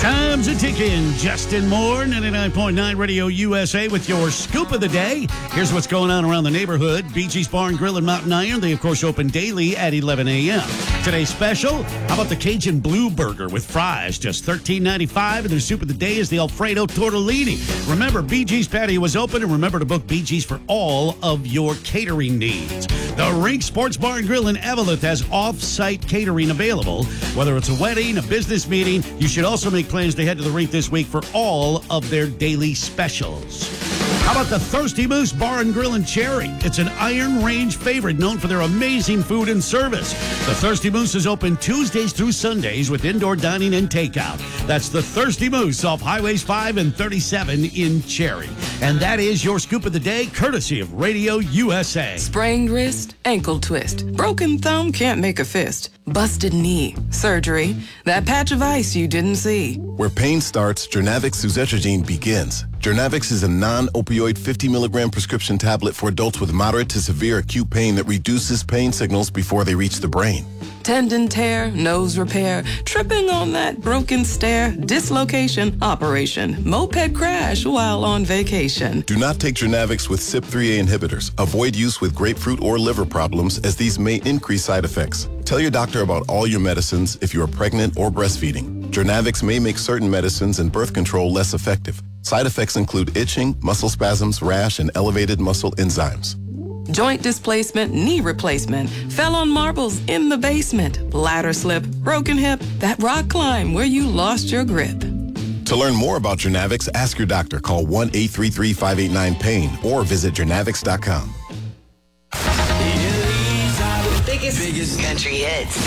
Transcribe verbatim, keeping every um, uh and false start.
Time's a-ticking. Justin Moore, ninety-nine point nine Radio U S A with your scoop of the day. Here's what's going on around the neighborhood. B G's Bar and Grill in Mountain Iron. They, of course, open daily at eleven a.m. Today's special, how about the Cajun Blue Burger with fries? Just thirteen ninety-five, and their soup of the day is the Alfredo Tortellini. Remember, B G's patio is open, and remember to book B G's for all of your catering needs. The Rink Sports Bar and Grill in Eveleth has off-site catering available. Whether it's a wedding, a business meeting, you should also make plans to head to the rink this week for all of their daily specials. How about the Thirsty Moose Bar and Grill in Cherry? It's an Iron Range favorite known for their amazing food and service. The Thirsty Moose is open Tuesdays through Sundays with indoor dining and takeout. That's the Thirsty Moose off Highways five and thirty-seven in Cherry. And that is your scoop of the day, courtesy of Radio U S A. Sprained wrist, ankle twist, broken thumb, can't make a fist, busted knee, surgery, that patch of ice you didn't see. Where pain starts, Jernavix suzetrigine begins. Jernavix is a non-opioid fifty milligram prescription tablet for adults with moderate to severe acute pain that reduces pain signals before they reach the brain. Tendon tear, nose repair, tripping on that broken stair, dislocation, operation, moped crash while on vacation. Do not take Jernavix with C Y P three A inhibitors. Avoid use with grapefruit or liver problems, as these may increase side effects. Tell your doctor about all your medicines if you are pregnant or breastfeeding. Jernavix may make certain medicines and birth control less effective. Side effects include itching, muscle spasms, rash, and elevated muscle enzymes. Joint displacement, knee replacement, fell on marbles in the basement, ladder slip, broken hip, that rock climb where you lost your grip. To learn more about Jernavix, ask your doctor. Call one eight three three, five eight nine, pain or visit Jernavix dot com. Biggest, biggest country hits.